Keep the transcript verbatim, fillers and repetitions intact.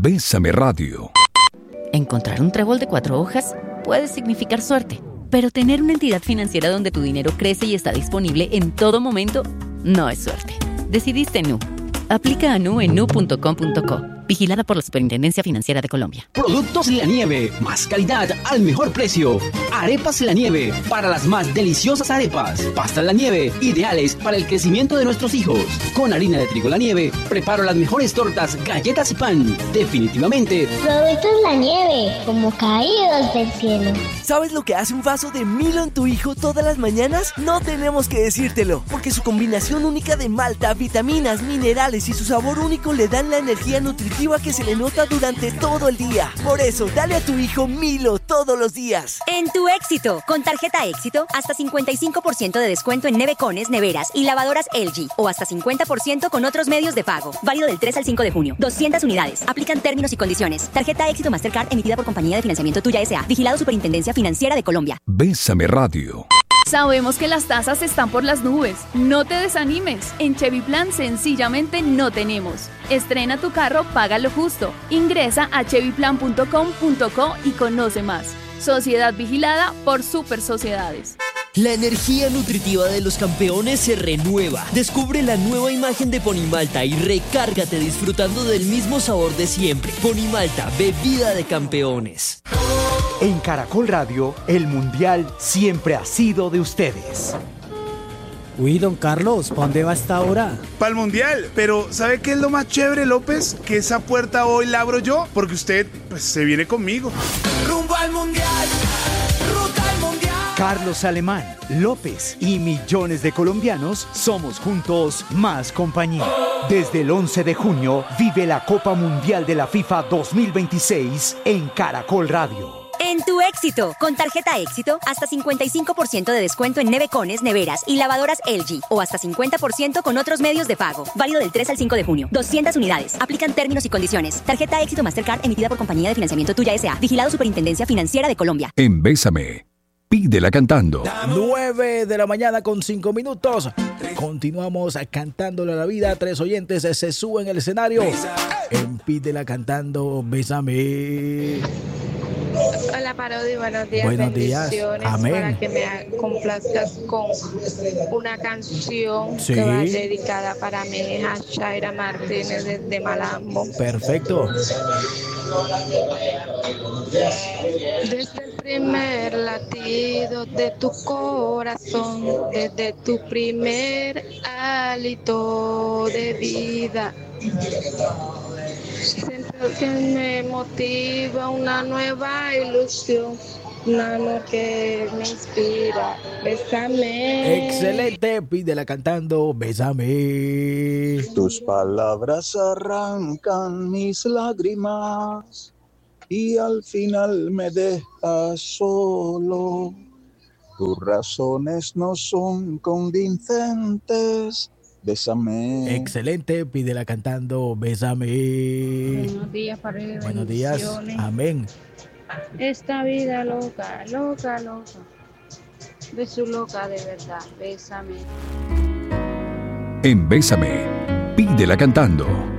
Bésame Radio. Encontrar un trébol de cuatro hojas puede significar suerte, pero tener una entidad financiera donde tu dinero crece y está disponible en todo momento no es suerte. Decidiste Nu. Aplica a Nu en nu punto com punto co. Vigilada por la Superintendencia Financiera de Colombia. Productos La Nieve, más calidad al mejor precio. Arepas La Nieve, para las más deliciosas arepas. Pastas La Nieve, ideales para el crecimiento de nuestros hijos. Con harina de trigo La Nieve, preparo las mejores tortas, galletas y pan. Definitivamente. Productos La Nieve, como caídos del cielo. ¿Sabes lo que hace un vaso de Milo en tu hijo todas las mañanas? No tenemos que decírtelo, porque su combinación única de malta, vitaminas, minerales y su sabor único le dan la energía nutritiva que se le nota durante todo el día. Por eso, dale a tu hijo Milo todos los días. En tu éxito, con tarjeta Éxito, hasta cincuenta y cinco por ciento de descuento en nevecones, neveras y lavadoras L G, o hasta cincuenta por ciento con otros medios de pago. Válido del tres al cinco de junio. doscientas unidades. Aplican términos y condiciones. Tarjeta Éxito Mastercard emitida por Compañía de Financiamiento Tuya S A. Vigilado Superintendencia Financiera de Colombia. Bésame Radio. Sabemos que las tasas están por las nubes. No te desanimes. En Chevy Plan sencillamente no tenemos. Estrena tu carro, paga lo justo. Ingresa a chevy plan punto com punto co y conoce más. Sociedad vigilada por Super Sociedades. La energía nutritiva de los campeones se renueva. Descubre la nueva imagen de Ponimalta y recárgate disfrutando del mismo sabor de siempre. Ponimalta, bebida de campeones. En Caracol Radio, el Mundial siempre ha sido de ustedes. Uy, don Carlos, ¿para dónde va esta hora? Para el Mundial, pero ¿sabe qué es lo más chévere, López? Que esa puerta hoy la abro yo, porque usted, pues, se viene conmigo. ¡Rumbo al Mundial! ¡Ruta al Mundial! Carlos Alemán, López y millones de colombianos somos juntos más compañía. Desde el once de junio, vive la Copa Mundial de la FIFA dos mil veintiséis en Caracol Radio. En tu éxito, con tarjeta Éxito, hasta cincuenta y cinco por ciento de descuento en nevecones, neveras y lavadoras L G, o hasta cincuenta por ciento con otros medios de pago. Válido del tres al cinco de junio. doscientas unidades. Aplican términos y condiciones. Tarjeta Éxito Mastercard emitida por Compañía de Financiamiento Tuya S A. Vigilado Superintendencia Financiera de Colombia. En Bésame, pídela cantando. nueve de la mañana con cinco minutos. Continuamos cantándole a la vida. Tres oyentes se suben al escenario. En Pídela Cantando, Bésame. Hola Parodi, buenos días. Buenos días. Bendiciones. Amén. Para que me complazcas con una canción sí. que va dedicada para mi hija Shaira Martínez desde Malambo. Perfecto. Desde el primer latido de tu corazón, desde tu primer hálito de vida, siempre que me motiva una nueva ilusión, una noche que me inspira. Bésame. Excelente, Pídela Cantando, Bésame. Tus palabras arrancan mis lágrimas y al final me dejas solo. Tus razones no son convincentes. Bésame. Excelente, Pídela Cantando, Bésame. Buenos días, Padre. Buenos días. Amén. Esta vida loca, loca, loca. De su loca de verdad. Bésame. En Bésame, pídela cantando.